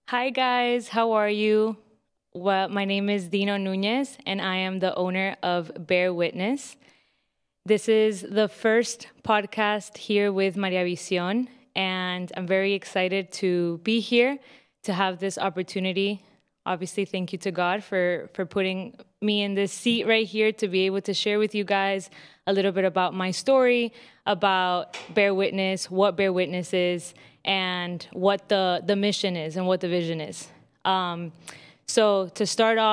Hi, guys. How are you? Well, my name is Dino Nunez, and I am the owner of Bear Witness. This is the first podcast here with Maria Visión, and I'm very excited to be here to have this opportunity. Obviously, thank you to God for putting me in this seat right here to be able to share with you guys a little bit about my story, about Bear Witness, what Bear Witness is, and what the mission is and what the vision is. So to start off,